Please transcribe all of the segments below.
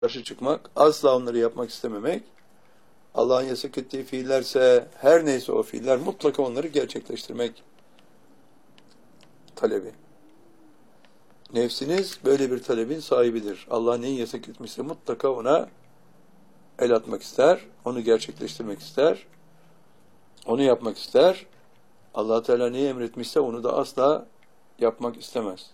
karşı çıkmak, asla onları yapmak istememek, Allah'ın yasak ettiği fiillerse her neyse o fiiller mutlaka onları gerçekleştirmek talebi. Nefsiniz böyle bir talebin sahibidir. Allah neyi yasak etmişse mutlaka ona el atmak ister, onu gerçekleştirmek ister, onu yapmak ister. Allah Teala neyi emretmişse onu da asla yapmak istemez.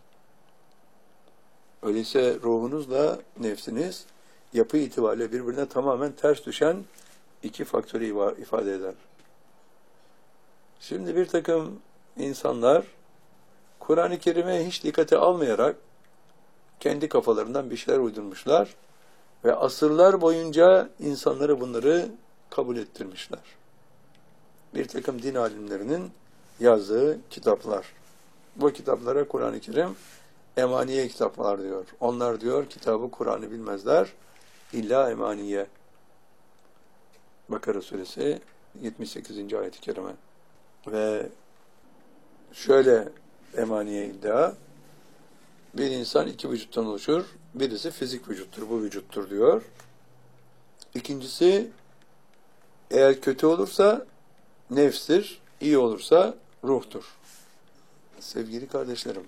Öyleyse ruhunuzla nefsiniz yapı itibariyle birbirine tamamen ters düşen iki faktörü ifade eder. Şimdi bir takım insanlar Kur'an-ı Kerim'e hiç dikkate almayarak kendi kafalarından bir şeyler uydurmuşlar ve asırlar boyunca insanlara bunları kabul ettirmişler. Bir takım din alimlerinin yazdığı kitaplar. Bu kitaplara Kur'an-ı Kerim emaniye kitaplar diyor. Onlar diyor kitabı Kur'an'ı bilmezler. İlla emaniye. Bakara suresi 78. ayet-i kerime. Ve şöyle emaniye iddia. Bir insan iki vücuttan oluşur. Birisi fizik vücuttur, bu vücuttur diyor. İkincisi eğer kötü olursa nefstir, iyi olursa ruhtur. Sevgili kardeşlerim,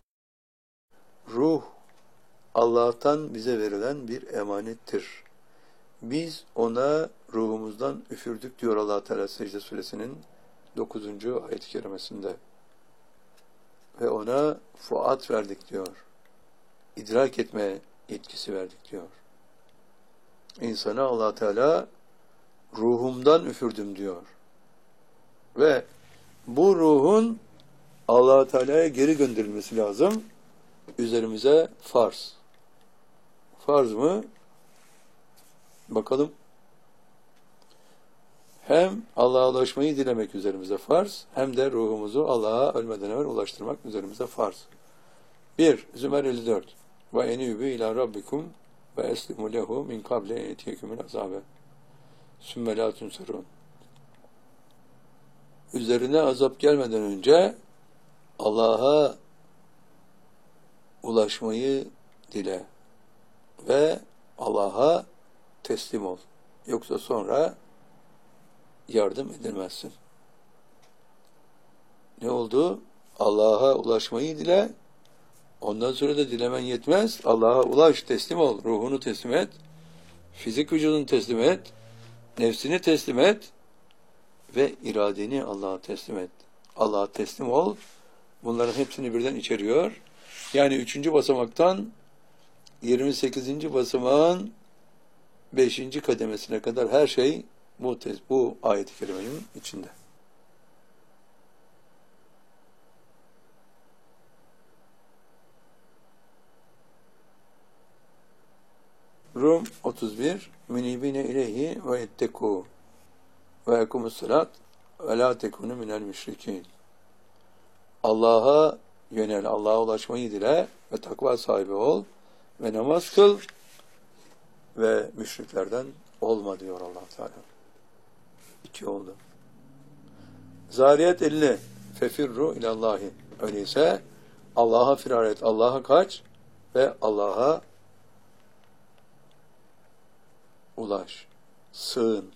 ruh Allah'tan bize verilen bir emanettir. Biz ona ruhumuzdan üfürdük diyor Allah Teala Secde Suresinin 9. ayet-i kerimesinde. Ve ona fuat verdik diyor. İdrak etme yetkisi verdik diyor. İnsana Allah Teala ruhumdan üfürdüm diyor. Ve bu ruhun Allah Teala'ya geri gönderilmesi lazım. Üzerimize farz. Farz mı? Bakalım. Hem Allah'a ulaşmayı dilemek üzerimize farz, hem de ruhumuzu Allah'a ölmeden evvel ulaştırmak üzerimize farz. 1. Zümer 54. Ve enübü ila rabbikum ve eslimu lehu min kable etiyekümün azabe. Sümme la tunsarun. Üzerine azap gelmeden önce Allah'a ulaşmayı dile ve Allah'a teslim ol. Yoksa sonra yardım edilmezsin. Ne oldu? Allah'a ulaşmayı dile, ondan sonra da dilemen yetmez. Allah'a ulaş, teslim ol, ruhunu teslim et, fizik vücudunu teslim et, nefsini teslim et ve iradeni Allah'a teslim et. Allah'a teslim ol. Bunların hepsini birden içeriyor. Yani 3. basamaktan 28. basamağın 5. kademesine kadar her şey bu ayet-i kerimenin içinde. Rum 31 Münibine ileyhi ve ettekû ve ekumussalat ve la tekunu minel müşrikin. Allah'a yönel, Allah'a ulaşmayı dile ve takva sahibi ol ve namaz kıl ve müşriklerden olma diyor Allah Teala. 2 oldu. Zariyat 50 Fefirru ilallahi. Öyleyse Allah'a firar et, Allah'a kaç ve Allah'a ulaş. Sığın.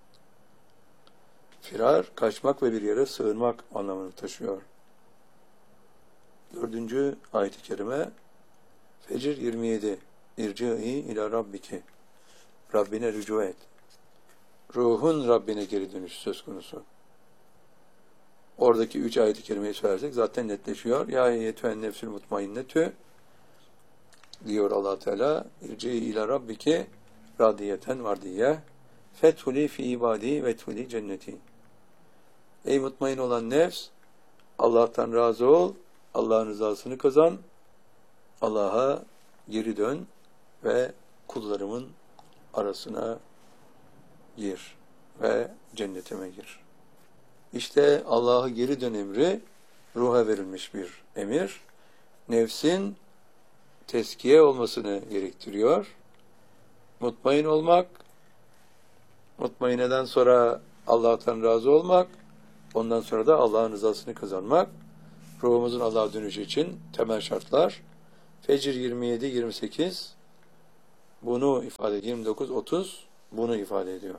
Firar, kaçmak ve bir yere sığınmak anlamını taşıyor. 4. ayet-i kerime Fecr 27 İrci'i ila rabbiki. Rabbine rücu et. Ruhun Rabbine geri dönüş söz konusu. Oradaki 3 ayet-i kerimeyi söylersek zaten netleşiyor. Ya eyyetühen nefsül mutmainnetü diyor Allah Teala. İrci'i ila rabbiki radiyeten vardiye fethuli fi ibadi ve thuli cenneti. Ey mutmain olan nefs, Allah'tan razı ol, Allah'ın rızasını kazan, Allah'a geri dön ve kullarımın arasına gir ve cennetime gir. İşte Allah'a geri dön emri ruha verilmiş bir emir. Nefsin teskiye olmasını gerektiriyor. Mutmain olmak, mutmaineden sonra Allah'tan razı olmak, ondan sonra da Allah'ın rızasını kazanmak, ruhumuzun Allah'a dönüşü için temel şartlar. Fecr 27-28 bunu ifade 29-30 bunu ifade ediyor.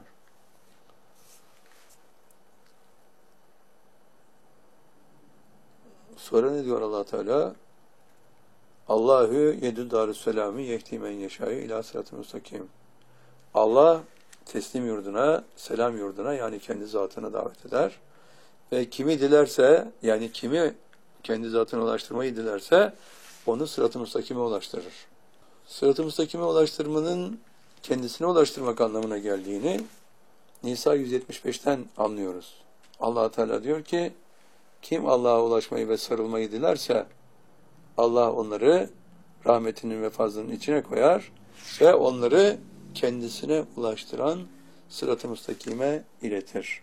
Sonra ne diyor Allah Teala? Allahu yedü darüsselami yehdi men yeşâ'yı ilâ sıratı müstakim. Allah teslim yurduna, selam yurduna yani kendi zatına davet eder. Ve kimi dilerse, yani kimi kendi zatına ulaştırmayı dilerse onu sırat-ı müstakime ulaştırır. Sırat-ı müstakime ulaştırmanın kendisine ulaştırmak anlamına geldiğini Nisa 175'ten anlıyoruz. Allah Teala diyor ki, kim Allah'a ulaşmayı ve sarılmayı dilerse Allah onları rahmetinin ve fazlının içine koyar ve onları kendisine ulaştıran sırat-ı müstakime iletir.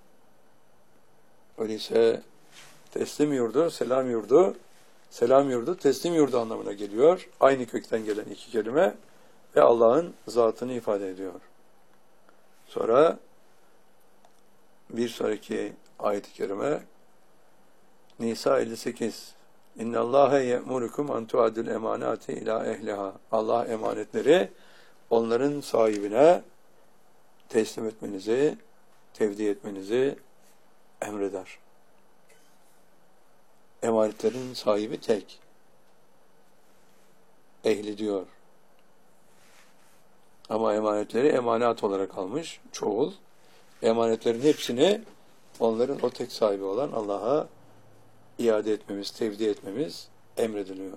Öyleyse teslim yurdu, selam yurdu, selam yurdu, teslim yurdu anlamına geliyor. Aynı kökten gelen iki kelime ve Allah'ın zatını ifade ediyor. Sonra bir sonraki ayet-i kerime Nisa 58 İnnallâhe ye'murukum an tu'addul emanati ila ehliha. Allah emanetleri onların sahibine teslim etmenizi, tevdi etmenizi emreder. Emanetlerin sahibi tek. Ehli diyor. Ama emanetleri emanat olarak almış, çoğul. Emanetlerin hepsini onların o tek sahibi olan Allah'a iade etmemiz, tevdi etmemiz emrediliyor.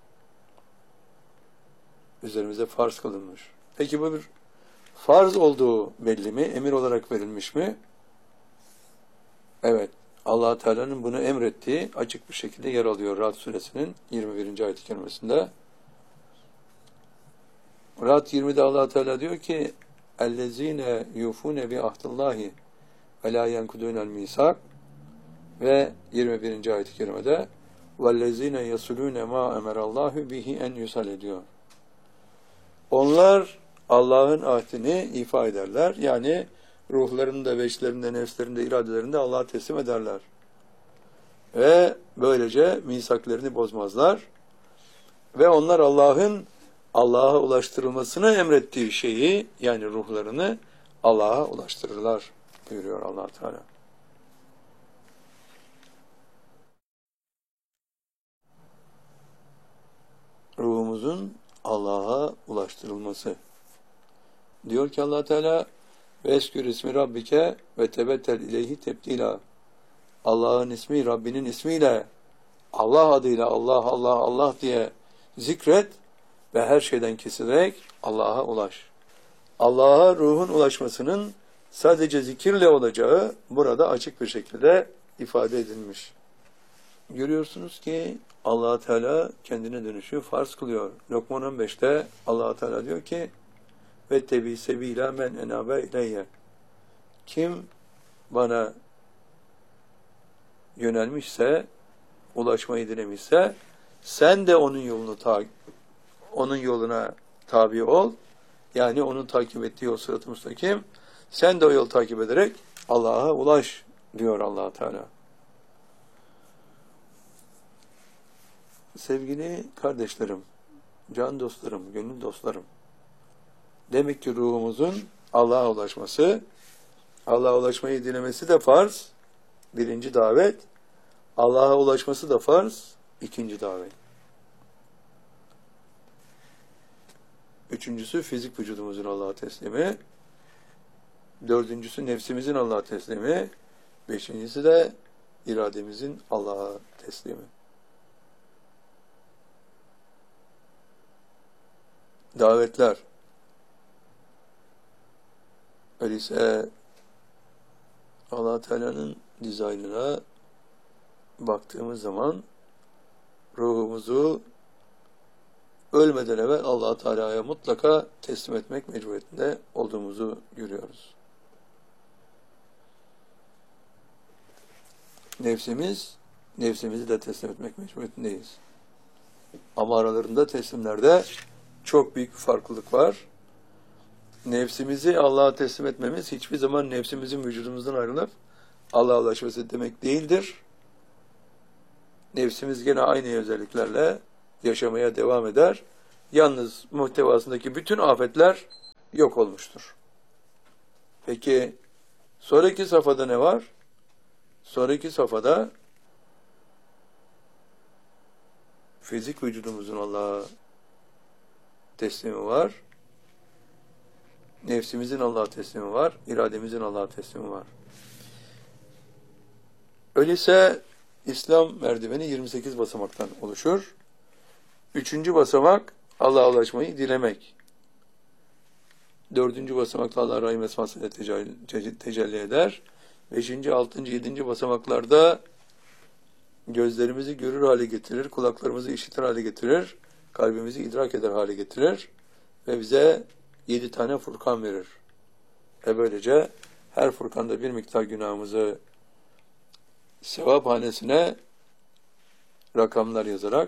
Üzerimize farz kılınmış. Peki bu bir farz olduğu belli mi? Emir olarak verilmiş mi? Evet. Allah Teala'nın bunu emrettiği açık bir şekilde yer alıyor Ra'd suresinin 21. ayet-i kerimesinde. Ra'd 20'de Allah Teala diyor ki: "Ellezine yufune bi ahdillahi ve la yenkudunel misak." Ve 21. ayet-i kerimede "Vellezine yasulune ma emerallahu bihi en yusal" ediyor. Onlar Allah'ın ahdini ifa ederler. Yani ruhlarında, veçlerinde, nefslerinde, iradelerinde Allah'a teslim ederler. Ve böylece misaklarını bozmazlar. Ve onlar Allah'a ulaştırılmasını emrettiği şeyi, yani ruhlarını Allah'a ulaştırırlar buyuruyor Allah Teala. Ruhumuzun Allah'a ulaştırılması. Diyor ki Allah Teala: "Veskür ismi Rabbike ve tebettel ileyhi tebdila." Allah'ın ismi, Rabbinin ismiyle, Allah adıyla Allah Allah Allah diye zikret ve her şeyden kesilerek Allah'a ulaş. Allah'a ruhun ulaşmasının sadece zikirle olacağı burada açık bir şekilde ifade edilmiş. Görüyorsunuz ki Allah Teala kendine dönüşü farz kılıyor. Lokman 15'te Allah Teala diyor ki: "Ve tebi sebila men enabe ileyye." Kim bana yönelmişse, ulaşmayı dilemişse, sen de onun yoluna tabi ol. Yani onun takip ettiği o sırat-ı müstakim. Sen de o yolu takip ederek Allah'a ulaş diyor Allah Teala. Sevgili kardeşlerim, can dostlarım, gönül dostlarım. Demek ki ruhumuzun Allah'a ulaşması, Allah'a ulaşmayı dilemesi de farz. Birinci davet. Allah'a ulaşması da farz. İkinci davet. Üçüncüsü fizik vücudumuzun Allah'a teslimi. Dördüncüsü nefsimizin Allah'a teslimi. Beşincisi de irademizin Allah'a teslimi. Davetler. Öyleyse Allah Teala'nın dizaynına baktığımız zaman ruhumuzu ölmeden evvel Allah Teala'ya mutlaka teslim etmek mecburiyetinde olduğumuzu görüyoruz. Nefsimizi de teslim etmek mecburiyetindeyiz. Ama aralarında teslimlerde çok büyük bir farklılık var. Nefsimizi Allah'a teslim etmemiz hiçbir zaman nefsimizin vücudumuzdan ayrılıp Allah'a ulaşması demek değildir. Nefsimiz gene aynı özelliklerle yaşamaya devam eder. Yalnız muhtevasındaki bütün afetler yok olmuştur. Peki sonraki safhada ne var? Sonraki safhada fizik vücudumuzun Allah'a teslimi var. Nefsimizin Allah'a teslimi var. İrademizin Allah'a teslimi var. Öyleyse İslam merdiveni 28 basamaktan oluşur. 3. basamak Allah'a ulaşmayı dilemek. 4. basamakta Allah rahim esmasıyla tecelli eder. 5. 6. 7. basamaklarda gözlerimizi görür hale getirir, kulaklarımızı işitir hale getirir, kalbimizi idrak eder hale getirir ve bize 7 tane Furkan verir. Ve böylece her Furkan'da bir miktar günahımızı sevap hanesine rakamlar yazarak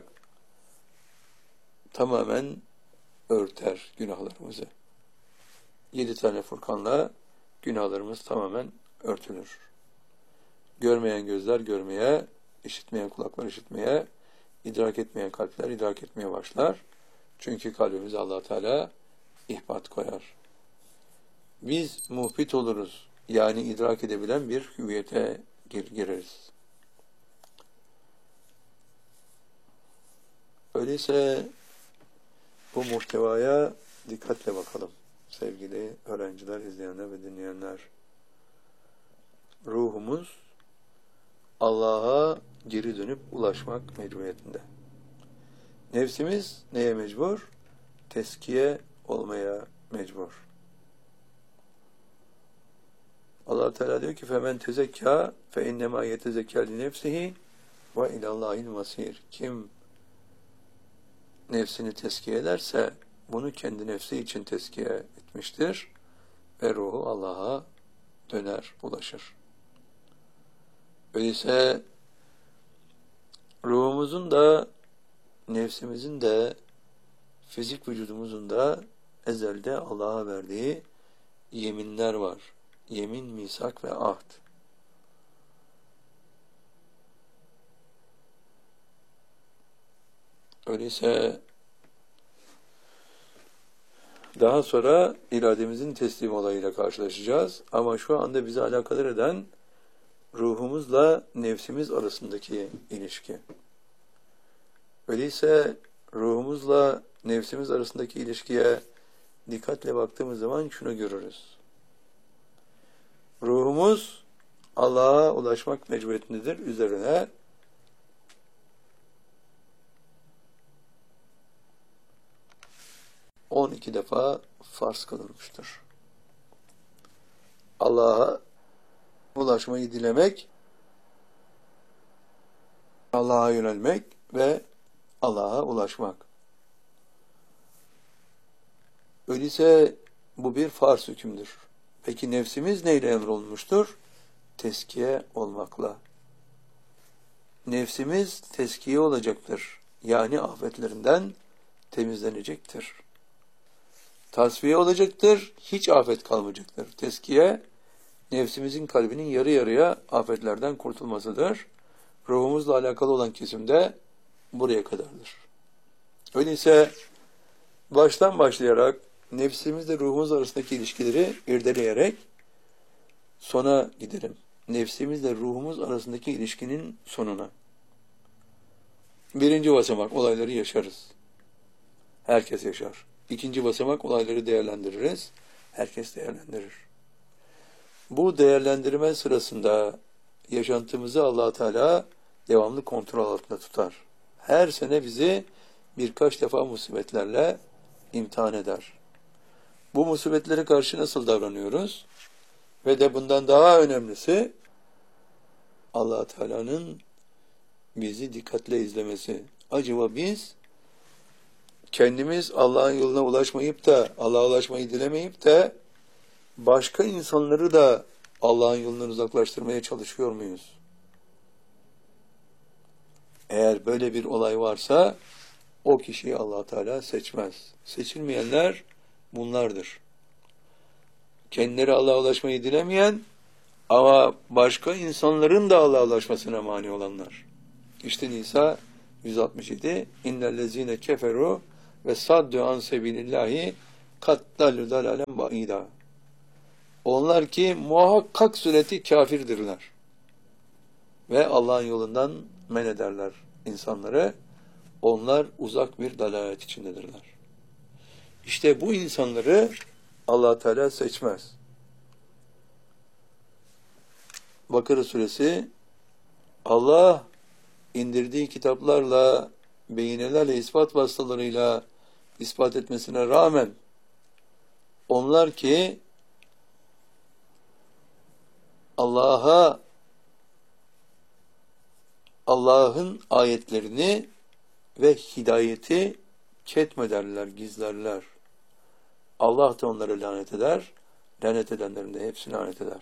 tamamen örter günahlarımızı. 7 tane Furkan'la günahlarımız tamamen örtülür. Görmeyen gözler görmeye, işitmeyen kulaklar işitmeye, idrak etmeyen kalpler idrak etmeye başlar. Çünkü kalbimize Allah Teala ihbat koyar. Biz muhbit oluruz. Yani idrak edebilen bir hüviyete gireriz. Öyleyse bu muhtevaya dikkatle bakalım. Sevgili öğrenciler, izleyenler ve dinleyenler. Ruhumuz Allah'a geri dönüp ulaşmak mecburiyetinde. Nefsimiz neye mecbur? Teskiye olmaya mecbur. Allah Teala diyor ki: "Femen tezekka fe innema yetezekka li nefsihi ve ilallahil masir." Kim nefsini teskiye ederse bunu kendi nefsi için teskiye etmiştir ve ruhu Allah'a döner, ulaşır. Öyleyse ruhumuzun da, nefsimizin de, fizik vücudumuzun da ezelde Allah'a verdiği yeminler var. Yemin, misak ve ahd. Öyleyse daha sonra irademizin teslim olayıyla karşılaşacağız. Ama şu anda bizi alakadar eden ruhumuzla nefsimiz arasındaki ilişki. Öyleyse ruhumuzla nefsimiz arasındaki ilişkiye dikkatle baktığımız zaman şunu görürüz. Ruhumuz Allah'a ulaşmak mecburiyetindedir. Üzerine on 12 defa farz kılınmıştır. Allah'a ulaşmayı dilemek, Allah'a yönelmek ve Allah'a ulaşmak. Öyleyse bu bir farz hükümdür. Peki nefsimiz neyle emrolunmuştur? Teskiye olmakla. Nefsimiz teskiye olacaktır. Yani afetlerinden temizlenecektir. Tasfiye olacaktır. Hiç afet kalmayacaktır. Teskiye, nefsimizin kalbinin yarı yarıya afetlerden kurtulmasıdır. Ruhumuzla alakalı olan kesimde buraya kadardır. Öyleyse baştan başlayarak nefsimizle ruhumuz arasındaki ilişkileri irdeleyerek sona gidelim. Nefsimizle ruhumuz arasındaki ilişkinin sonuna. 1. basamak olayları yaşarız. Herkes yaşar. 2. basamak olayları değerlendiririz. Herkes değerlendirir. Bu değerlendirme sırasında yaşantımızı Allah Teala devamlı kontrol altında tutar. Her sene bizi birkaç defa musibetlerle imtihan eder. Bu musibetlere karşı nasıl davranıyoruz? Ve de bundan daha önemlisi Allah Teala'nın bizi dikkatle izlemesi. Acaba biz kendimiz Allah'ın yoluna ulaşmayıp da, Allah'a ulaşmayı dilemeyip de başka insanları da Allah'ın yolundan uzaklaştırmaya çalışıyor muyuz? Eğer böyle bir olay varsa o kişiyi Allah Teala seçmez. Seçilmeyenler bunlardır. Kendileri Allah'a ulaşmayı dilemeyen ama başka insanların da Allah'a ulaşmasına mani olanlar. İşte Nisa 167 İnnellezîne keferû ve saddu an sebilillahi kaddallü dalalen ba'ida. Onlar ki muhakkak sureti kafirdirler. Ve Allah'ın yolundan men ederler insanları. Onlar uzak bir dalalet içindedirler. İşte bu insanları Allah Teala seçmez. Bakara suresi Allah indirdiği kitaplarla, beyinelerle, ispat vasıtalarıyla ispat etmesine rağmen onlar ki Allah'ın ayetlerini ve hidayeti ketmederler, gizlerler. Allah da onları lanet eder, lanet edenlerin de hepsini lanet eder.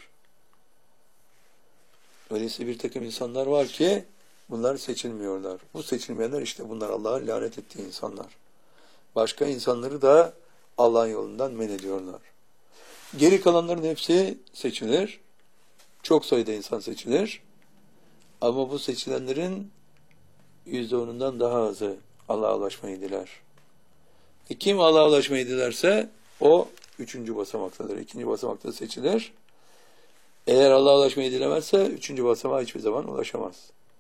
Öyleyse bir takım insanlar var ki bunlar seçilmiyorlar. Bu seçilmeyenler işte bunlar Allah'ın lanet ettiği insanlar. Başka insanları da Allah'ın yolundan men ediyorlar. Geri kalanların hepsi seçilir. Çok sayıda insan seçilir. Ama bu seçilenlerin %10'undan daha azı Allah'a ulaşmayı diler. Kim Allah'a ulaşmayı dilerse o 3. basamaktadır. 2. basamakta seçilir. Eğer Allah'a ulaşmayı dilemezse 3. basamağa hiçbir zaman ulaşamaz.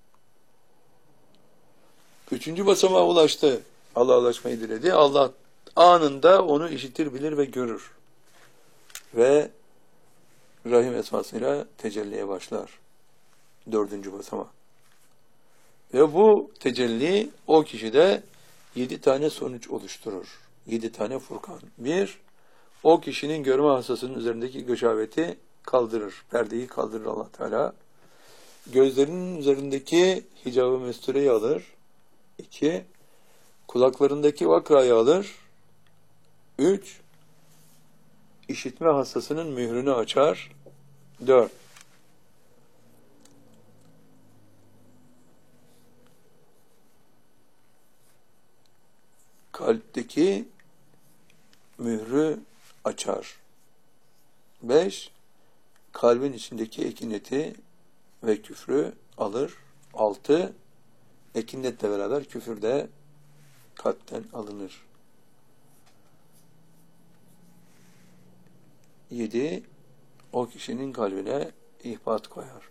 3. basamağa ulaştı. Allah'a ulaşmayı diledi. Allah anında onu işitir, bilir ve görür. Ve Rahim esmasıyla tecelliye başlar. 4. basamağa. Ve bu tecelli o kişide 7 tane sonuç oluşturur. 7 tane Furkan. 1. O kişinin görme hassasının üzerindeki gışaveti kaldırır. Perdeyi kaldırır Allah Teala. Gözlerinin üzerindeki hicab-ı mestureyi alır. 2. Kulaklarındaki vakrayı alır. 3. İşitme hassasının mührünü açar. 4. Kalpteki mührü açar. 5. Kalbin içindeki ekineti ve küfrü alır. 6. Ekinetle beraber küfür de kalpten alınır. 7. O kişinin kalbine ihbat koyar.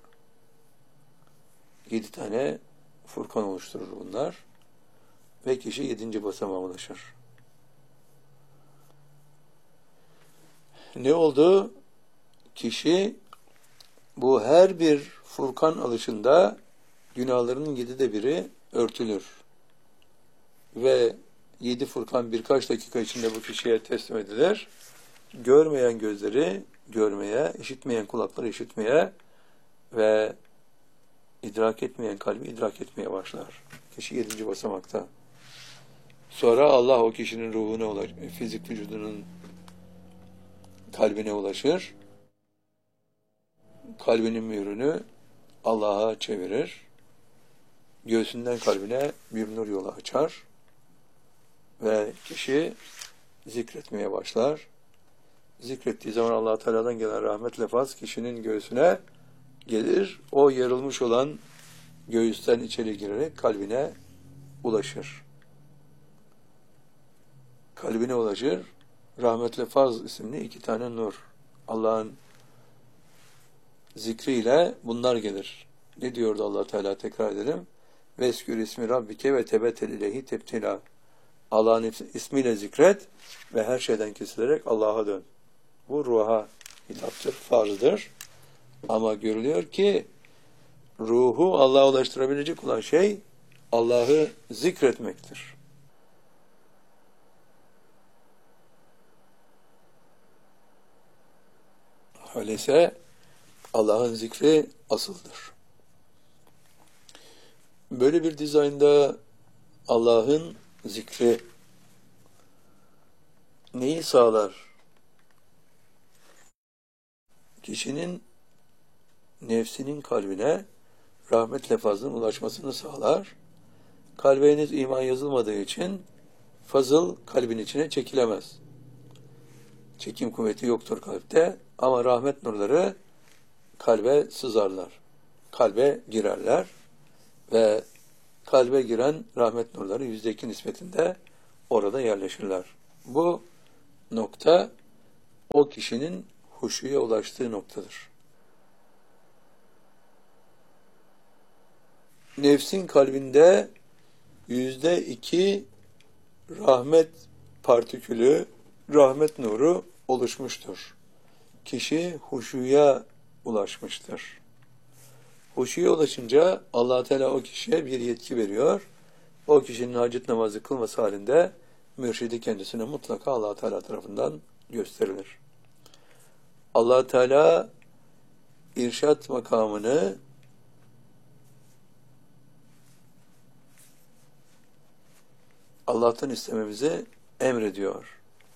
7 tane Furkan oluşturur bunlar. Ve kişi 7. basamağa ulaşır. Ne oldu? Kişi bu her bir Furkan alışında günahlarının 7'de 1'i örtülür. Ve 7 Furkan birkaç dakika içinde bu kişiye teslim edilir. Görmeyen gözleri görmeye, işitmeyen kulakları işitmeye ve idrak etmeyen kalbi idrak etmeye başlar. Kişi 7. basamakta. Sonra Allah o kişinin ruhuna ulaşır, fizik vücudunun kalbine ulaşır. Kalbinin mührünü Allah'a çevirir. Göğsünden kalbine bir nur yolu açar. Ve kişi zikretmeye başlar. Zikrettiği zaman Allah Teala'dan gelen rahmet lefaz kişinin göğsüne gelir. O yarılmış olan göğüsten içeri girerek kalbine ulaşır. Kalbine ulaşır. Rahmetle Faz isimli 2 tane nur. Allah'ın zikriyle bunlar gelir. Ne diyordu Allah Teala, tekrar edelim. Veskür ismi Rabbike ve tebetel ileyhi tebtila. Allah'ın ismiyle zikret ve her şeyden kesilerek Allah'a dön. Bu ruha hitaptır, farzdır. Ama görülüyor ki ruhu Allah'a ulaştırabilecek olan şey Allah'ı zikretmektir. Öyleyse Allah'ın zikri asıldır. Böyle bir dizaynda Allah'ın zikri neyi sağlar? Kişinin nefsinin kalbine rahmet lefazının ulaşmasını sağlar. Kalbe henüz iman yazılmadığı için fazıl kalbin içine çekilemez. Çekim kuvveti yoktur kalpte ama rahmet nurları kalbe sızarlar. Kalbe girerler ve kalbe giren rahmet nurları %2 nispetinde orada yerleşirler. Bu nokta o kişinin huşuya ulaştığı noktadır. Nefsin kalbinde %2 rahmet partikülü, rahmet nuru oluşmuştur. Kişi huşuya ulaşmıştır. Huşuya ulaşınca Allah Teala o kişiye bir yetki veriyor. O kişinin hacet namazı kılması halinde mürşidi kendisine mutlaka Allah Teala tarafından gösterilir. Allah Teala irşat makamını Allah'tan istememizi emrediyor.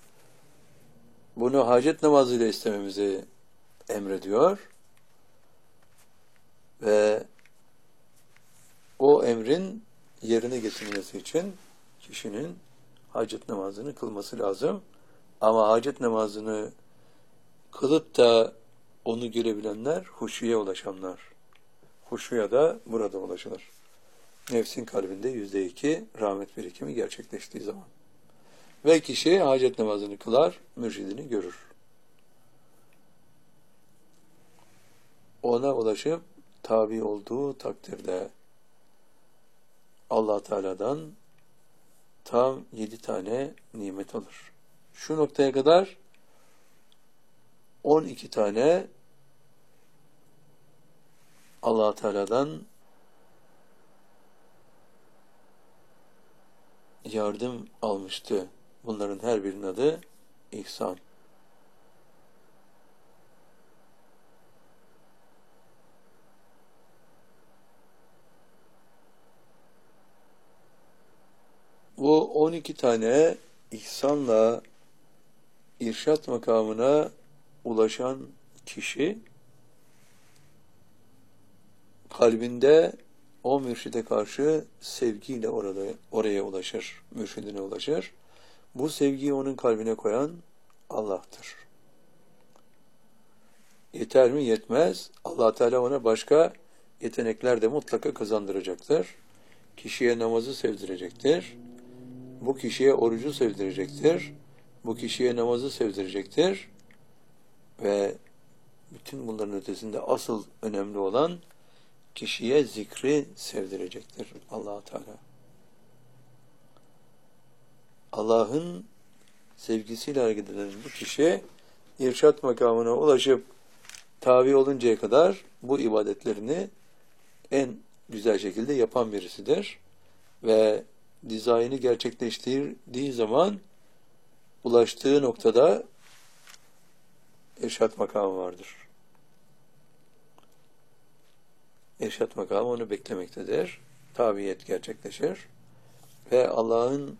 Bunu hacet namazıyla istememizi emrediyor. Ve o emrin yerine getirilmesi için kişinin hacet namazını kılması lazım. Ama hacet namazını kılıp da onu görebilenler huşuya ulaşanlar. Huşuya da burada ulaşılır. Nefsin kalbinde %2 rahmet birikimi gerçekleştiği zaman. Ve kişi hacet namazını kılar, mürşidini görür. Ona ulaşıp tabi olduğu takdirde Allah Teala'dan tam 7 tane nimet alır. Şu noktaya kadar 12 tane Allah Teala'dan yardım almıştı. Bunların her birinin adı ihsan. Bu 12 tane ihsanla irşat makamına ulaşan kişi kalbinde o mürşide karşı sevgiyle oraya ulaşır, mürşidine ulaşır. Bu sevgiyi onun kalbine koyan Allah'tır. Yeter mi? Yetmez. Allah Teala ona başka yetenekler de mutlaka kazandıracaktır. Kişiye namazı sevdirecektir. Bu kişiye orucu sevdirecektir. Bu kişiye namazı sevdirecektir. Ve bütün bunların ötesinde asıl önemli olan kişiye zikri sevdirecektir Allah Teala. Allah'ın sevgisiyle hareket eden bu kişi irşat makamına ulaşıp tabi oluncaya kadar bu ibadetlerini en güzel şekilde yapan birisidir. Ve dizaynı gerçekleştirdiği zaman ulaştığı noktada irşat makamı vardır. İrşat makamı onu beklemektedir. Tabiyet gerçekleşir. Ve Allah'ın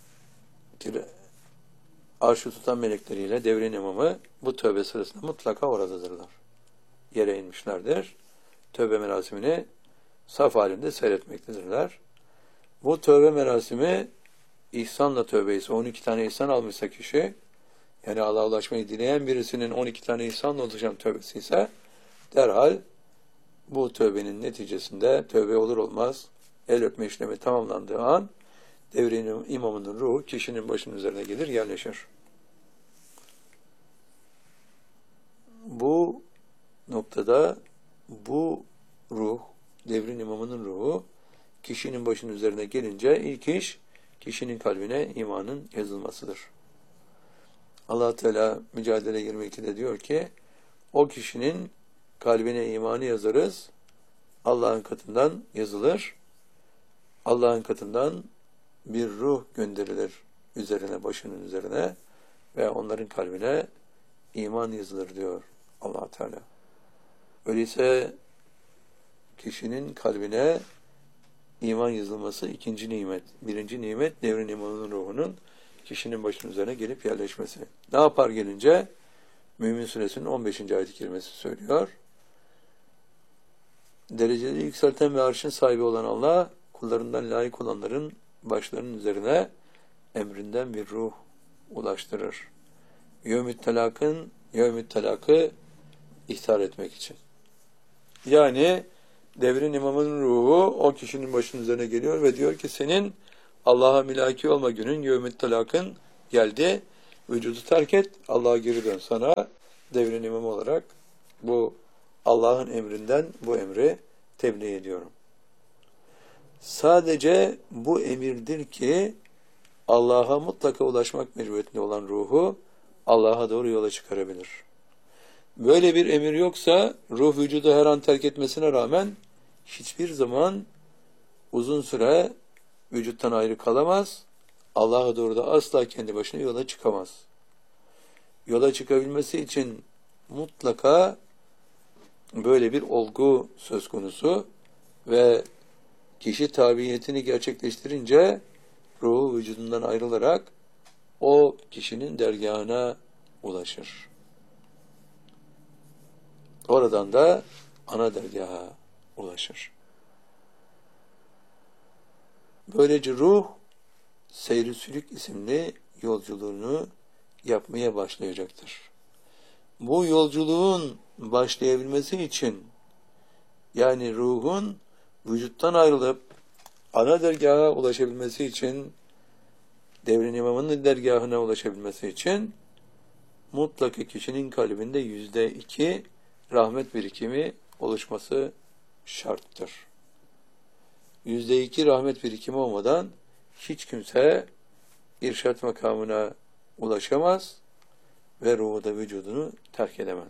arşı tutan melekleriyle devrin imamı bu tövbe sırasında mutlaka oradadırlar. Yere inmişlerdir. Tövbe merasimini saf halinde seyretmektedirler. Bu tövbe merasimi ihsanla tövbe ise 12 tane ihsan almışsa kişi, yani Allah'a ulaşmayı dileyen birisinin 12 tane ihsanla oluşan tövbesi ise derhal bu tövbenin neticesinde tövbe olur olmaz el öpme işlemi tamamlandığı an devrin imamının ruhu kişinin başının üzerine gelir, yerleşir. Bu noktada bu ruh, devrin imamının ruhu kişinin başının üzerine gelince ilk iş kişinin kalbine imanın yazılmasıdır. Allah Teala Mücadele 22'de diyor ki o kişinin kalbine imanı yazarız. Allah'ın katından yazılır. Allah'ın katından bir ruh gönderilir üzerine, başının üzerine ve onların kalbine iman yazılır diyor Allah Teala. Öyleyse kişinin kalbine iman yazılması ikinci nimet. Birinci nimet devrin imanının ruhunun kişinin başının üzerine gelip yerleşmesi. Ne yapar gelince? Mümin Suresinin 15. ayet-i kerimesi söylüyor. Dereceleri yükselten ve arşın sahibi olan Allah, kullarından layık olanların başlarının üzerine emrinden bir ruh ulaştırır. Yevmü't telakı ihtar etmek için. Yani devrin imamının ruhu o kişinin başının üzerine geliyor ve diyor ki senin Allah'a milaki olma günün yevmit talakın geldi. Vücudu terk et, Allah'a geri dön. Sana devrin imamı olarak bu Allah'ın emrinden bu emri tebliğ ediyorum. Sadece bu emirdir ki Allah'a mutlaka ulaşmak mecburiyetinde olan ruhu Allah'a doğru yola çıkarabilir. Böyle bir emir yoksa ruh vücudu her an terk etmesine rağmen hiçbir zaman uzun süre vücuttan ayrı kalamaz. Allah'a doğru da asla kendi başına yola çıkamaz. Yola çıkabilmesi için mutlaka böyle bir olgu söz konusu ve kişi tabiyetini gerçekleştirince ruhu vücudundan ayrılarak o kişinin dergâhına ulaşır. Oradan da ana dergaha ulaşır. Böylece ruh Seyr-i Sülük isimli yolculuğunu yapmaya başlayacaktır. Bu yolculuğun başlayabilmesi için yani ruhun vücuttan ayrılıp ana dergaha ulaşabilmesi için devrin imamının dergahına ulaşabilmesi için mutlaka kişinin kalbinde %2 rahmet birikimi oluşması şarttır. %2 rahmet birikimi olmadan hiç kimse irşat makamına ulaşamaz ve ruhu da vücudunu terk edemez.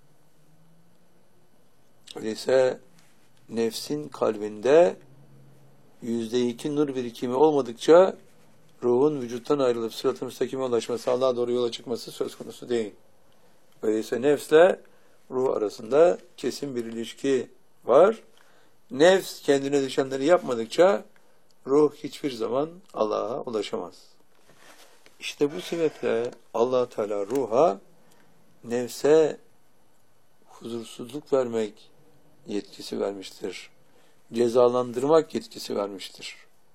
Öyleyse nefsin kalbinde %2 nur birikimi olmadıkça ruhun vücuttan ayrılıp sırat-ı müstakime ulaşması, Allah'a doğru yola çıkması söz konusu değil. Öyleyse nefsle ruh arasında kesin bir ilişki var. Nefs kendine düşenleri yapmadıkça ruh hiçbir zaman Allah'a ulaşamaz. İşte bu sebeple Allah Teala ruha nefse huzursuzluk vermek yetkisi vermiştir. Cezalandırmak yetkisi vermiştir.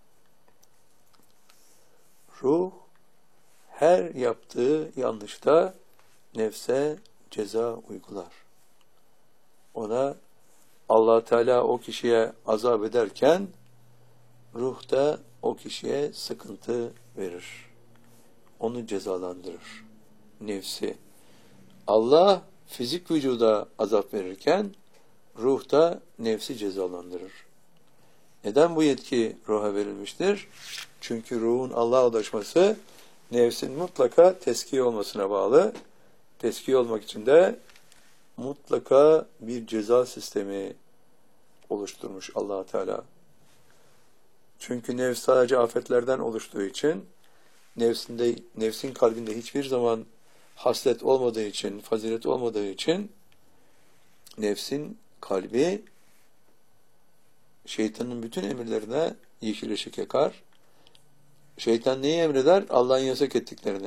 Ruh her yaptığı yanlışta nefse ceza uygular. Ona Allah Teala o kişiye azap ederken ruh da o kişiye sıkıntı verir. Onu cezalandırır. Nefsi. Allah fizik vücuda azap verirken ruh da nefsi cezalandırır. Neden bu yetki ruha verilmiştir? Çünkü ruhun Allah'a ulaşması nefsin mutlaka teskiye olmasına bağlı. Teskiye olmak için de mutlaka bir ceza sistemi oluşturmuş Allah Teala. Çünkü nefs sadece afetlerden oluştuğu için nefsin kalbinde hiçbir zaman haslet olmadığı için, fazilet olmadığı için nefsin kalbi şeytanın bütün emirlerine yeşil ışık yakar. Şeytan neyi emreder? Allah'ın yasak ettiklerini.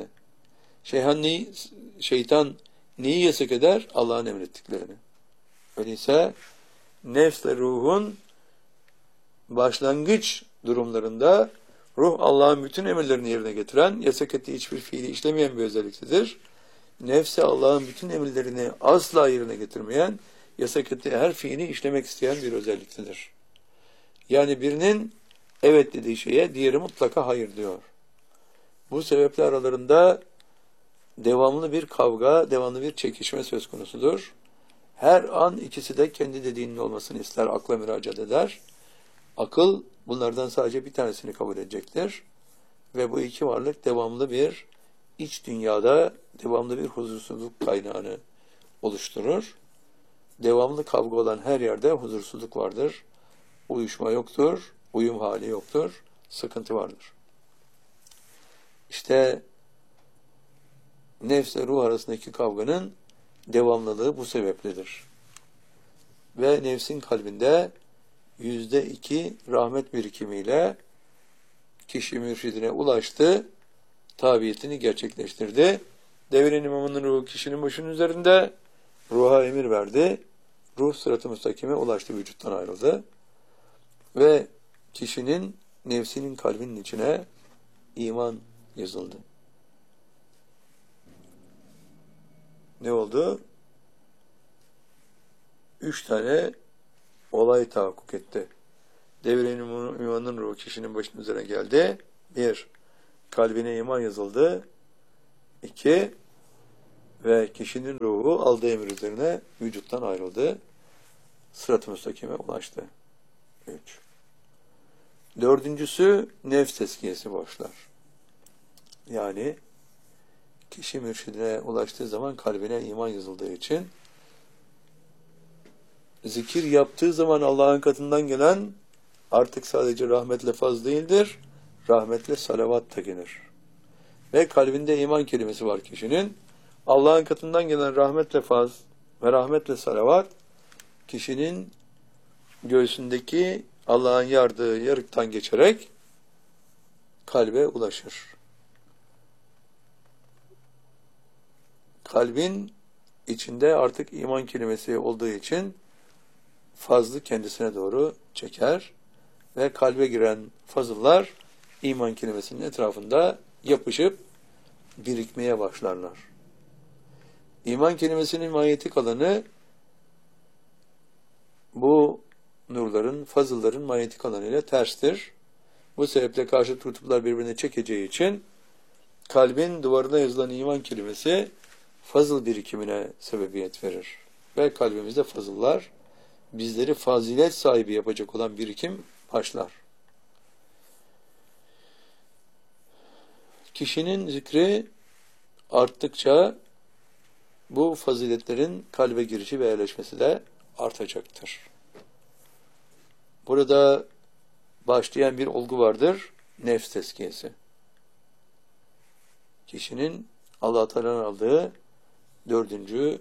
Şeytan neyi yasak eder? Allah'ın emrettiklerini. Öyleyse nefsle ruhun başlangıç durumlarında ruh Allah'ın bütün emirlerini yerine getiren, yasak ettiği hiçbir fiili işlemeyen bir özelliktedir. Nefse Allah'ın bütün emirlerini asla yerine getirmeyen, yasak ettiği her fiili işlemek isteyen bir özelliktedir. Yani birinin evet dediği şeye diğeri mutlaka hayır diyor. Bu sebeple aralarında devamlı bir kavga, devamlı bir çekişme söz konusudur. Her an ikisi de kendi dediğinin olmasını ister, akla müracaat eder. Akıl bunlardan sadece bir tanesini kabul edecektir. Ve bu iki varlık devamlı bir iç dünyada, devamlı bir huzursuzluk kaynağını oluşturur. Devamlı kavga olan her yerde huzursuzluk vardır. Uyuşma yoktur, uyum hali yoktur, sıkıntı vardır. İşte nefsle ruh arasındaki kavganın devamlılığı bu sebepledir. Ve nefsin kalbinde %2 rahmet birikimiyle kişi mürşidine ulaştı, tabiyetini gerçekleştirdi. Devrin imamının ruhu kişinin başının üzerinde, ruha emir verdi. Ruh sırat-ı müstakime ulaştı, vücuttan ayrıldı. Ve kişinin nefsinin kalbinin içine iman yazıldı. Ne oldu? 3 tane olay tahakkuk etti. Devrin imanının ruhu kişinin başının üzerine geldi. Bir, kalbine iman yazıldı. İki, ve kişinin ruhu aldığı emir üzerine vücuttan ayrıldı. Sırat-ı müstakime ulaştı. Üç. Dördüncüsü nefs tezkiyesi başlar. Yani kişi mürşidine ulaştığı zaman kalbine iman yazıldığı için zikir yaptığı zaman Allah'ın katından gelen artık sadece rahmetle faz değildir, rahmetle salavat da gelir. Ve kalbinde iman kelimesi var kişinin. Allah'ın katından gelen rahmetle faz ve rahmetle salavat kişinin göğsündeki Allah'ın yardığı yarıktan geçerek kalbe ulaşır. Kalbin içinde artık iman kelimesi olduğu için fazlı kendisine doğru çeker ve kalbe giren fazıllar iman kelimesinin etrafında yapışıp birikmeye başlarlar. İman kelimesinin manyetik alanı bu nurların, fazılların manyetik alanı ile terstir. Bu sebeple karşıt kutuplar birbirine çekeceği için kalbin duvarına yazılan iman kelimesi fazıl birikimine sebebiyet verir. Ve kalbimizde fazıllar bizleri fazilet sahibi yapacak olan birikim başlar. Kişinin zikri arttıkça bu faziletlerin kalbe girişi ve yerleşmesi de artacaktır. Burada başlayan bir olgu vardır, nefs tezkiyesi. Kişinin Allah-u Teala'nın aldığı dördüncü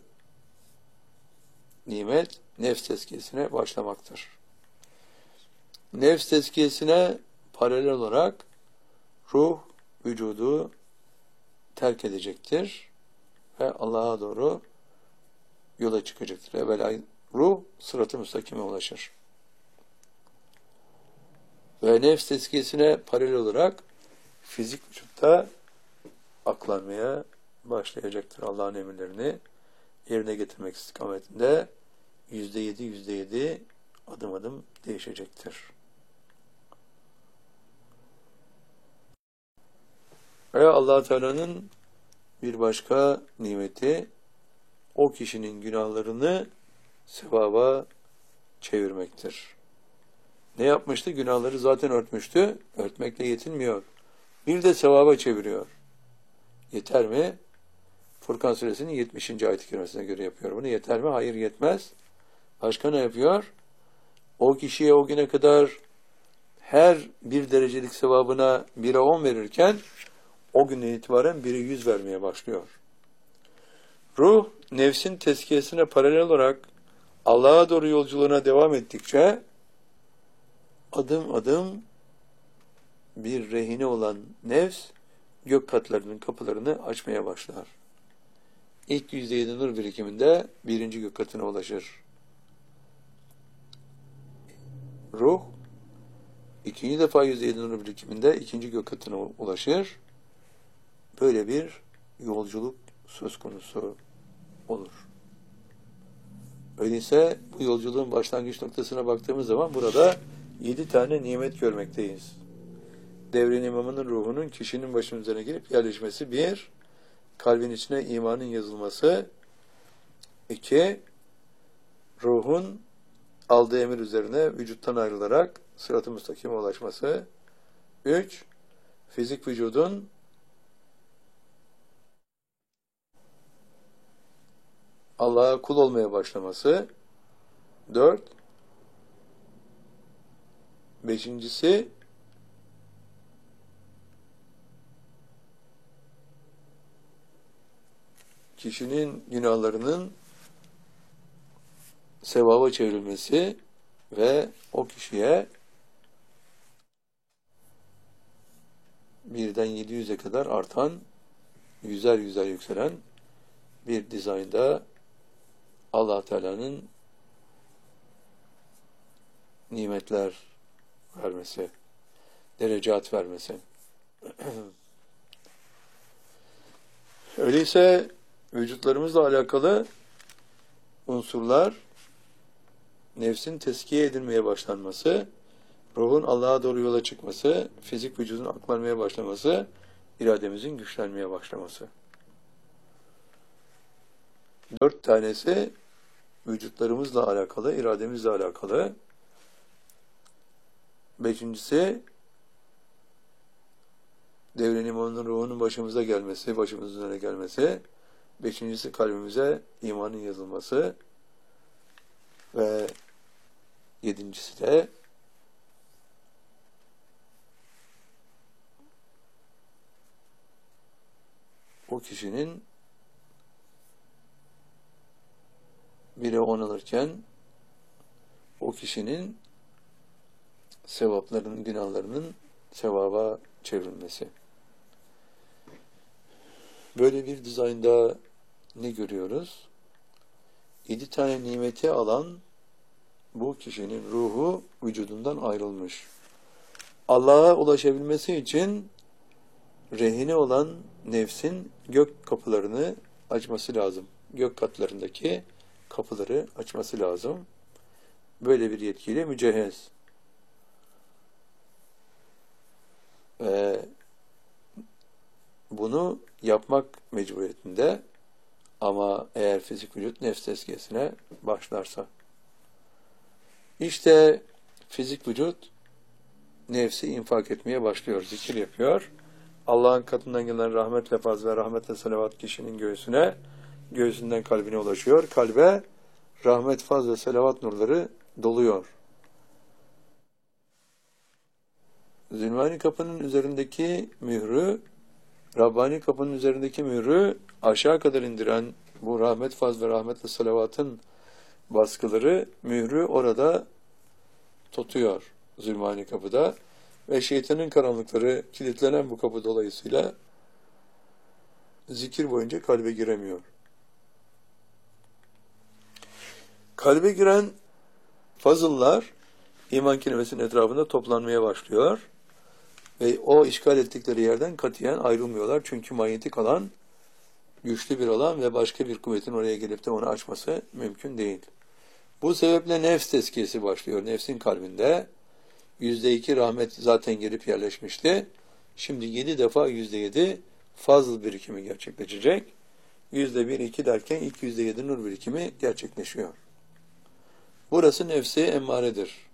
nimet, nefs tezkiyesine başlamaktır. Nefs tezkiyesine paralel olarak ruh, vücudu terk edecektir ve Allah'a doğru yola çıkacaktır. Evvela ruh sırat-ı müstakime ulaşır. Ve nefs tezkiyesine paralel olarak fizik vücutta aklanmaya başlayacaktır. Allah'ın emirlerini yerine getirmek istikametinde %7 adım adım değişecektir. Ve Allah Teala'nın bir başka nimeti o kişinin günahlarını sevaba çevirmektir. Ne yapmıştı? Günahları zaten örtmüştü. Örtmekle yetinmiyor. Bir de sevaba çeviriyor. Yeter mi? Furkan Suresinin 70. ayet-i kerimesine göre yapıyor bunu. Yeter mi? Hayır, yetmez. Başka ne yapıyor? O kişiye o güne kadar her bir derecelik sevabına 1'e 10 verirken o günden itibaren 1'e 100 vermeye başlıyor. Ruh, nefsin tezkiyesine paralel olarak Allah'a doğru yolculuğuna devam ettikçe adım adım bir rehine olan nefs gök katlarının kapılarını açmaya başlar. İlk %7 nur birikiminde birinci gök katına ulaşır. Ruh, ikinci defa %7 nur birikiminde ikinci gök katına ulaşır. Böyle bir yolculuk söz konusu olur. Öyleyse bu yolculuğun başlangıç noktasına baktığımız zaman burada 7 tane nimet görmekteyiz. Devrin imamının ruhunun kişinin başının üzerine girip yerleşmesi 1, kalbin içine imanın yazılması 2, ruhun aldığı emir üzerine vücuttan ayrılarak sırat-ı müstakime ulaşması 3, fizik vücudun Allah'a kul olmaya başlaması 4, beşincisi kişinin günahlarının sevaba çevrilmesi ve o kişiye 1'den 700'e kadar artan, yüzer yükselen bir dizaynda Allah Teala'nın nimetler vermesi, derecat vermesi. Öyleyse vücutlarımızla alakalı unsurlar, nefsin tezkiye edilmeye başlanması, Ruhun Allah'a doğru yola çıkması, fizik vücudun aklanmaya başlaması, irademizin güçlenmeye başlaması. 4 tanesi vücutlarımızla alakalı, irademizle alakalı. 5.'si devrin imanının ruhunun başımıza gelmesi, başımızın önüne gelmesi. 5.'si kalbimize imanın yazılması. Ve 7.'si de o kişinin biri onanırken o kişinin sevaplarının, günahlarının sevaba çevrilmesi. Böyle bir dizaynda ne görüyoruz? 7 tane nimeti alan bu kişinin ruhu vücudundan ayrılmış. Allah'a ulaşabilmesi için rehine olan nefsin gök kapılarını açması lazım. Gök katlarındaki kapıları açması lazım. Böyle bir yetkiyle mücehhez. Ve bunu yapmak mecburiyetinde, ama eğer fizik vücut nefs tezkiyesine başlarsa. İşte fizik vücut nefsi infak etmeye başlıyor, zikir yapıyor. Allah'ın katından gelen rahmetle faz ve rahmetle selavat kişinin göğsüne, göğsünden kalbine ulaşıyor. Kalbe rahmet, faz ve selavat nurları doluyor. Zülmani kapının üzerindeki mührü, Rabbani kapının üzerindeki mührü aşağı kadar indiren bu rahmet, faz ve rahmetle selavatın baskıları mührü orada tutuyor Zülmani kapıda ve şeytanın karanlıkları kilitlenen bu kapı dolayısıyla zikir boyunca kalbe giremiyor. Kalbe giren fazıllar iman kelimesinin etrafında toplanmaya başlıyor ve o işgal ettikleri yerden katiyen ayrılmıyorlar. Çünkü manyetik alan güçlü bir alan ve başka bir kuvvetin oraya gelip de onu açması mümkün değil. Bu sebeple nefs tezkiyesi başlıyor. Nefsin kalbinde %2 rahmet zaten gelip yerleşmişti. Şimdi 7 defa %7 fazıl birikimi gerçekleşecek. %1, 2 derken ilk %7 nur birikimi gerçekleşiyor. Burası nefsi emmaredir.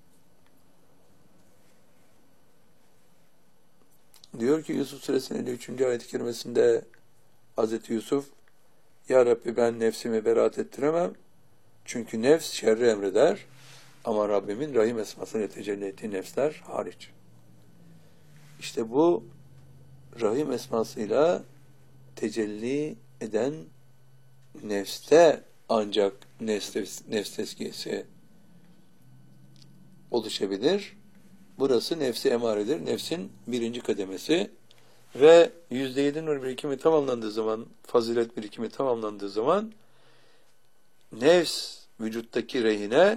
Diyor ki Yusuf Suresinin 53. ayet-i kerimesinde Hazreti Yusuf, Ya Rabbi ben nefsimi beraat ettiremem. Çünkü nefs şerri emreder. Ama Rabbimin Rahim esmasıyla tecelli ettiği nefsler hariç. İşte bu Rahim esmasıyla tecelli eden nefste ancak nefs tezkiyesi oluşabilir. Burası nefsi emaredir. Nefsin 1. kademesi ve %7 nur birikimi tamamlandığı zaman, fazilet birikimi tamamlandığı zaman nefs vücuttaki rehine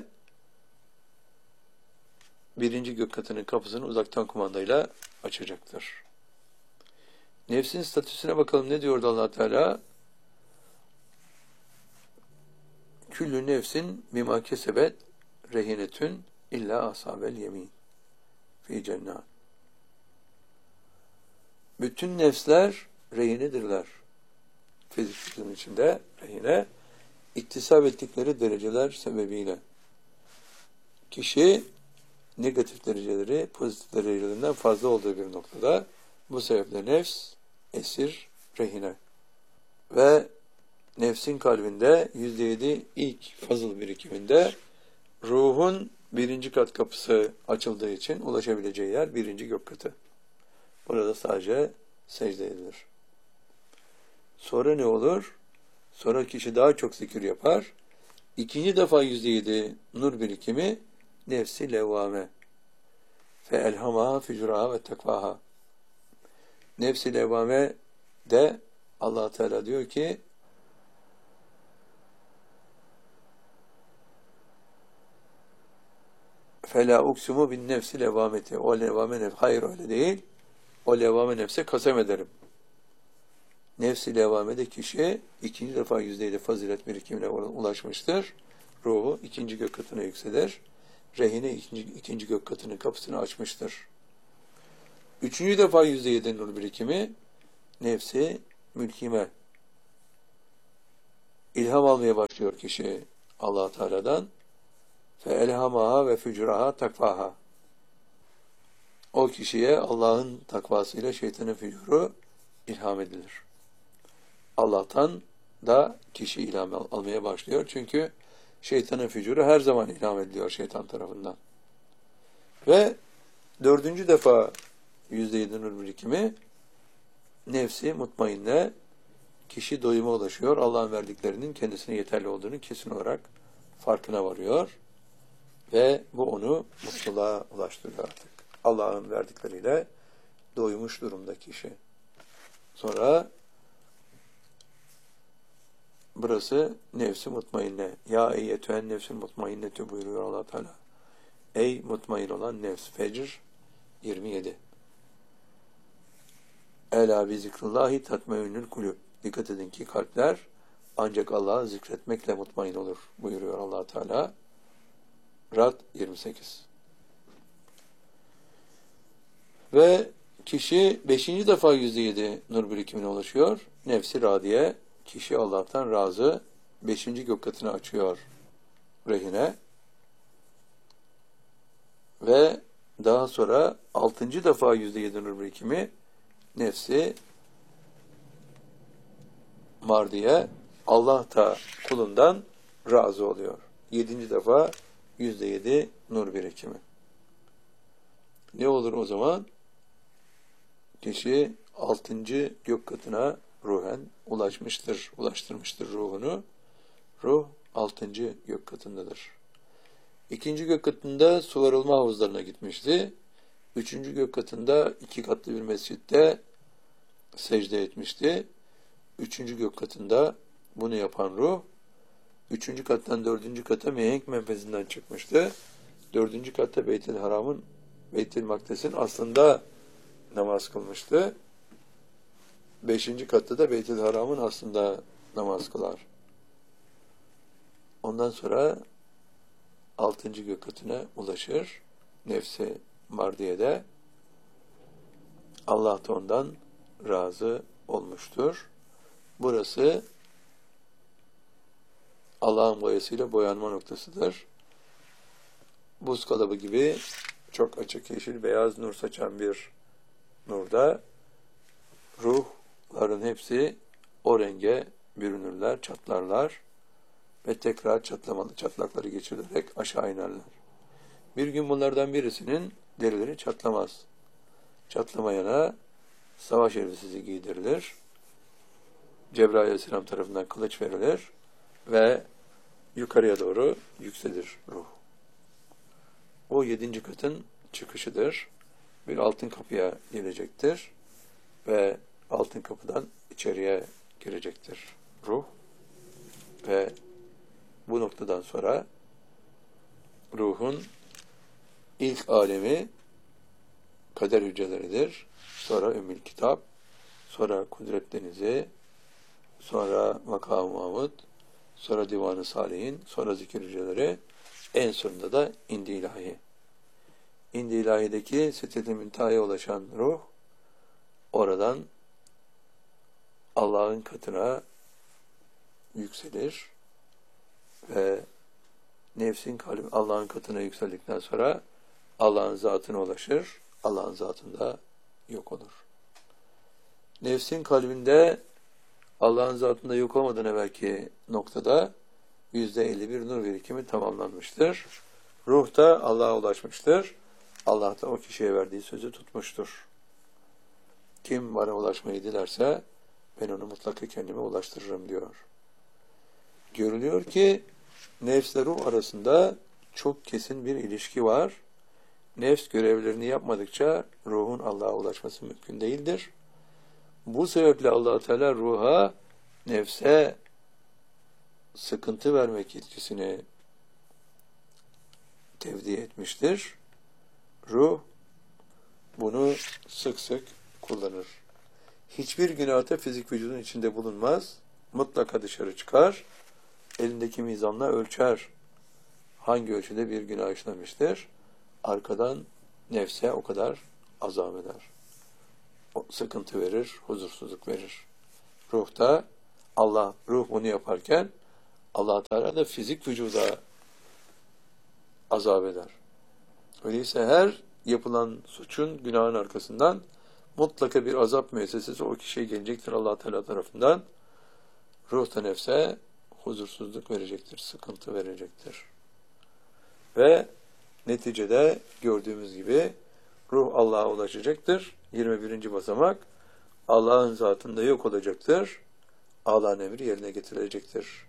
1. gök katının kapısını uzaktan kumandayla açacaktır. Nefsin statüsüne bakalım, ne diyordu Allah Teala? Küllü nefsin bima kesebet rehinetün illa ashabel yemin fi cennet. Bütün nefsler rehinedirler. Fizikçinin içinde rehine, iktisap ettikleri dereceler sebebiyle. Kişi negatif dereceleri pozitif derecelerinden fazla olduğu bir noktada, bu sebeple nefs esir, rehine. Ve nefsin kalbinde %7 ilk fazıl birikiminde ruhun 1. kat kapısı açıldığı için ulaşabileceği yer 1. gök katı. Burada sadece secde edilir. Sonra ne olur? Sonra kişi daha çok zikir yapar. 2. defa %7 nur birikimi nefsi levvame. Fe elhamaha fücuraha ve tekvaha. Nefsi levvame de Allah Teala diyor ki فَلَا اُقْسُمُ بِالنَّفْسِ levvameti. O levvame nefsi. Hayır öyle değil. O levvame nefse kasem ederim. Nefsi levvamede kişi 2. defa %7 fazilet birikimine ulaşmıştır. Ruhu 2. gök katına yükselir. rehine ikinci gök katının kapısını açmıştır. Üçüncü defa %7 nur birikimi nefsi mülkime. İlham almaya başlıyor kişi Allah Teala'dan. Fe elhamaha ve fücraha takvaha. O kişiye Allah'ın takvasıyla şeytanın fücuru ilham edilir. Allah'tan da kişi ilham almaya başlıyor. Çünkü şeytanın fücuru her zaman ilham ediliyor şeytan tarafından. Ve dördüncü defa %7 nur birikimi nefsi mutmainne, kişi doyuma ulaşıyor. Allah'ın verdiklerinin kendisine yeterli olduğunu kesin olarak farkına varıyor. Ve bu onu mutluluğa ulaştırıyor artık. Allah'ın verdikleriyle doymuş durumda kişi. Sonra burası nefsi mutmainne. Ya eyyetühen nefsi mutmainnetü buyuruyor Allah Teala. Ey mutmain olan nefs. Fecr 27. Ela bi zikrullahi tatmainnül kulüb. Dikkat edin ki kalpler ancak Allah'ı zikretmekle mutmain olur buyuruyor Allah Teala. Rad 28. Ve kişi 5. defa %7 nur birikimine ulaşıyor. Nefsi radiye, kişi Allah'tan razı 5. gök katını açıyor rehine. Ve daha sonra 6. defa %7 nur birikimi nefsi mardiye, Allah da kulundan razı oluyor. 7. defa %7 nur birikimi. Ne olur o zaman? Kişi 6. gök katına ruhen ulaştırmıştır ruhunu. Ruh 6. gök katındadır. 2. gök katında suvarılma havuzlarına gitmişti. 3. gök katında 2 katlı bir mescitte secde etmişti. 3. gök katında bunu yapan ruh 3. kattan 4. kata mihenk menfezinden çıkmıştı. 4. katta Beyt-i Makdes'in aslında namaz kılmıştı. 5. katta da Beyt-i Haram'ın aslında namaz kılar. Ondan sonra 6. gök katına ulaşır. Nefsi mardiye'de Allah da ondan razı olmuştur. Burası Allah'ın boyasıyla boyanma noktasıdır. Buz kalıbı gibi çok açık yeşil, beyaz nur saçan bir nurda ruhların hepsi o renge bürünürler, çatlarlar ve tekrar çatlakları geçirilerek aşağı inerler. Bir gün bunlardan birisinin derileri çatlamaz. Çatlamayana savaş elbisesi giydirilir. Cebrail Aleyhisselam tarafından kılıç verilir ve yukarıya doğru yükselir ruh. O 7. katın çıkışıdır. Bir altın kapıya gelecektir ve altın kapıdan içeriye girecektir ruh. Ve bu noktadan sonra ruhun ilk alemi kader hücreleridir. Sonra Ümmül Kitap, sonra Kudret Denizi, sonra Makam-ı Mahmud, sonra Divan-ı Salihin, sonra zikir hücreleri, en sonunda da İndi İlahi. İndi İlahi'deki Sidratil Münteha'ya ulaşan ruh, oradan Allah'ın katına yükselir ve nefsin kalbi Allah'ın katına yükseldikten sonra Allah'ın zatına ulaşır, Allah'ın zatında yok olur. Nefsin kalbinde Allah'ın zatında yok olmadan evvelki noktada %51 nur birikimi tamamlanmıştır. Ruh da Allah'a ulaşmıştır. Allah da o kişiye verdiği sözü tutmuştur. Kim bana ulaşmayı dilerse ben onu mutlaka kendime ulaştırırım diyor. Görülüyor ki nefsle ruh arasında çok kesin bir ilişki var. Nefs görevlerini yapmadıkça ruhun Allah'a ulaşması mümkün değildir. Bu sebeple Allah Teala ruha, nefse sıkıntı vermek yetkisini tevdi etmiştir. Ruh bunu sık sık kullanır. Hiçbir günahta fizik vücudun içinde bulunmaz. Mutlaka dışarı çıkar. Elindeki mizanla ölçer. hangi ölçüde bir günah işlemiştir? Arkadan nefse o kadar azap eder. O sıkıntı verir, huzursuzluk verir. Ruhta ruh bunu yaparken Allah Teala da fizik vücuda azap eder. Öyleyse her yapılan suçun, günahın arkasından mutlaka bir azap müessesesi o kişiye gelecektir Allah Teala tarafından. Ruh da nefse huzursuzluk verecektir, sıkıntı verecektir. Ve neticede gördüğümüz gibi ruh Allah'a ulaşacaktır. 21. basamak Allah'ın zatında yok olacaktır. Allah'ın emri yerine getirilecektir.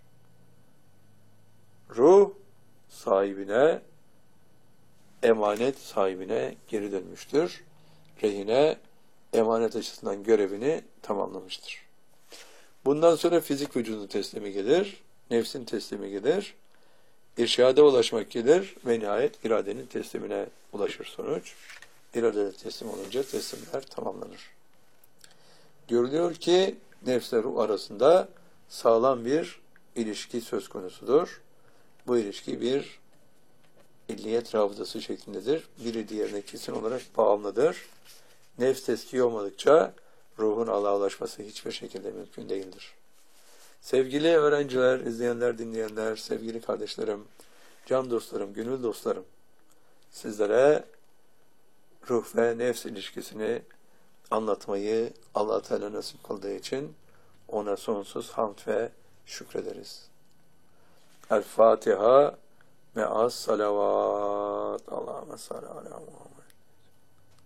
Ruh sahibine, emanet sahibine geri dönmüştür. Rehine emanet açısından görevini tamamlamıştır. Bundan sonra fizik vücudun teslimi gelir, nefsin teslimi gelir, irşada ulaşmak gelir ve nihayet iradenin teslimine ulaşır sonuç. İrade teslim olunca teslimler tamamlanır. Görülüyor ki nefsle ruh arasında sağlam bir ilişki söz konusudur. Bu ilişki bir illiyet rabıtası şeklindedir. Biri diğerine kesin olarak bağımlıdır. Nefs teskiye olmadıkça ruhun Allah'a ulaşması hiçbir şekilde mümkün değildir. Sevgili öğrenciler, izleyenler, dinleyenler, sevgili kardeşlerim, can dostlarım, gönül dostlarım, sizlere ruh ve nefs ilişkisini anlatmayı Allah Teala nasip kıldığı için ona sonsuz hamd ve şükrederiz. El Fatiha me'as salavat. Allahümme salli ala Muhammed.